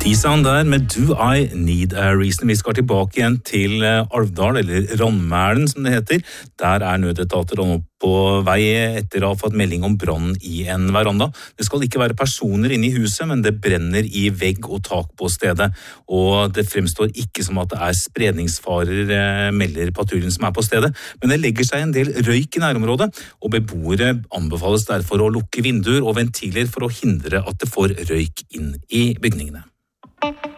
T-Sound der med Do I Need a Reason. Vi skal tilbake igjen til Alvdal, eller Randmælen som det heter. Der nødetater nå på vei etter å ha fått melding om brann i en veranda. Det skal ikke være personer inne i huset, men det brenner i vegg og tak på stedet. Og det fremstår ikke som at det spredningsfarer, melder patruljen som på stedet. Men det legger seg en del røyk i nærområdet, og beboere anbefales derfor å lukke vinduer og ventiler for å hindre at det får røyk inn i bygningene.